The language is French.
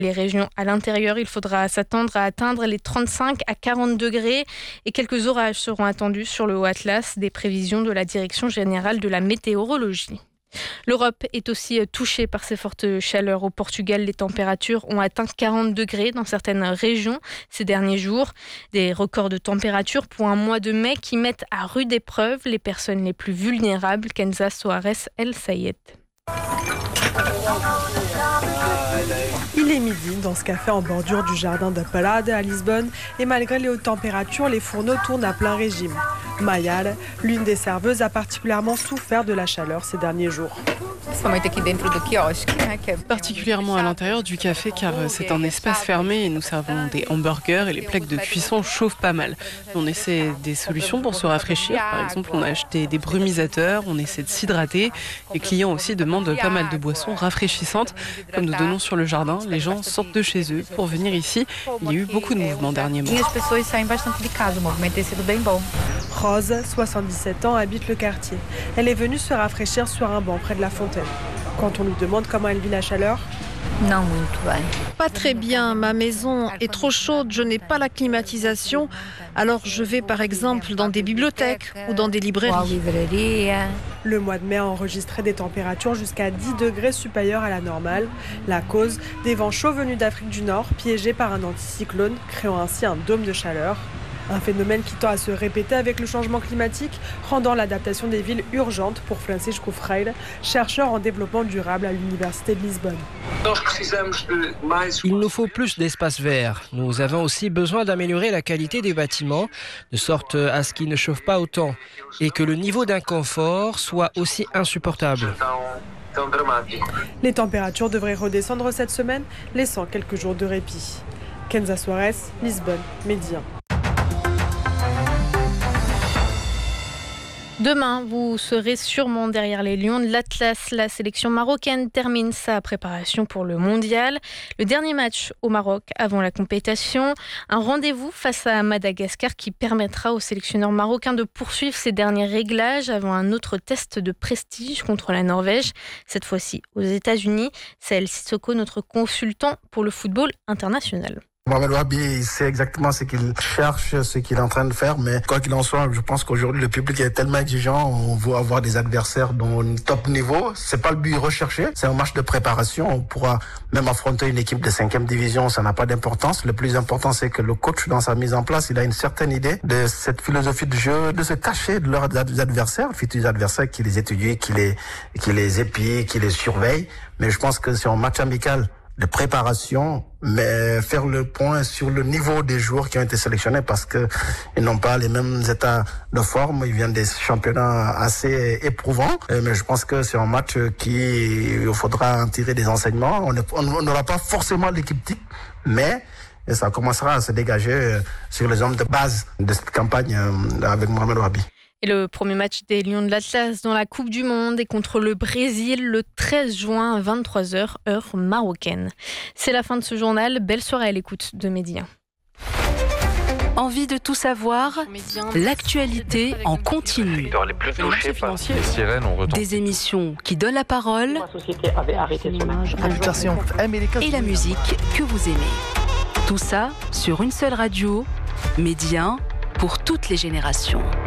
Les régions à l'intérieur, il faudra s'attendre à atteindre les 35 à 40 degrés et quelques orages seront attendus sur le Haut Atlas, des prévisions de la Direction générale de la météorologie. L'Europe est aussi touchée par ces fortes chaleurs. Au Portugal, les températures ont atteint 40 degrés dans certaines régions ces derniers jours. Des records de température pour un mois de mai qui mettent à rude épreuve les personnes les plus vulnérables. Kenza Soares El Sayed. Il est midi dans ce café en bordure du jardin de Parade à Lisbonne et malgré les hautes températures, les fourneaux tournent à plein régime. Mayal, l'une des serveuses, a particulièrement souffert de la chaleur ces derniers jours. Particulièrement à l'intérieur du café car c'est un espace fermé et nous servons des hamburgers et les plaques de cuisson chauffent pas mal. On essaie des solutions pour se rafraîchir. Par exemple, on a acheté des brumisateurs, on essaie de s'hydrater. Les clients aussi demandent pas mal de boissons rafraîchissantes. Comme nous donnons sur le jardin, les gens sortent de chez eux pour venir ici. Il y a eu beaucoup de mouvements dernièrement. Rose, 77 ans, habite le quartier. Elle est venue se rafraîchir sur un banc près de la fontaine. Quand on lui demande comment elle vit la chaleur, pas très bien, ma maison est trop chaude, je n'ai pas la climatisation, alors je vais par exemple dans des bibliothèques ou dans des librairies. Le mois de mai a enregistré des températures jusqu'à 10 degrés supérieures à la normale. La cause, des vents chauds venus d'Afrique du Nord, piégés par un anticyclone, créant ainsi un dôme de chaleur. Un phénomène qui tend à se répéter avec le changement climatique, rendant l'adaptation des villes urgente pour Francisco Freire, chercheur en développement durable à l'Université de Lisbonne. Il nous faut plus d'espaces verts. Nous avons aussi besoin d'améliorer la qualité des bâtiments, de sorte à ce qu'ils ne chauffent pas autant et que le niveau d'inconfort soit aussi insupportable. Les températures devraient redescendre cette semaine, laissant quelques jours de répit. Kenza Soares, Lisbonne, Média. Demain, vous serez sûrement derrière les lions de l'Atlas. La sélection marocaine termine sa préparation pour le mondial. Le dernier match au Maroc avant la compétition. Un rendez-vous face à Madagascar qui permettra aux sélectionneurs marocains de poursuivre ces derniers réglages avant un autre test de prestige contre la Norvège. Cette fois-ci aux États-Unis. C'est El Sissoko, notre consultant pour le football international. Mohamed Wahabi, il sait exactement ce qu'il cherche, ce qu'il est en train de faire, mais quoi qu'il en soit, je pense qu'aujourd'hui le public est tellement exigeant, on veut avoir des adversaires dans le top niveau. C'est pas le but recherché, c'est un match de préparation. On pourra même affronter une équipe de 5e division, ça n'a pas d'importance. Le plus important, c'est que le coach, dans sa mise en place, il a une certaine idée de cette philosophie de jeu, de se cacher de leurs adversaires, futurs adversaires qui les étudient, qui les épient, qui les surveillent. Mais je pense que c'est un match amical de préparation, mais faire le point sur le niveau des joueurs qui ont été sélectionnés parce que ils n'ont pas les mêmes états de forme, ils viennent des championnats assez éprouvants, mais je pense que c'est un match il faudra en tirer des enseignements. On n'aura pas forcément l'équipe type, mais ça commencera à se dégager sur les hommes de base de cette campagne avec Mohamed Wahabi. Et le premier match des Lions de l'Atlas dans la Coupe du Monde est contre le Brésil le 13 juin à 23h, heure marocaine. C'est la fin de ce journal. Belle soirée à l'écoute de Média. Envie de tout savoir? L'actualité en continu. Des émissions qui donnent la parole et la musique que vous aimez. Tout ça sur une seule radio, Média, pour toutes les générations.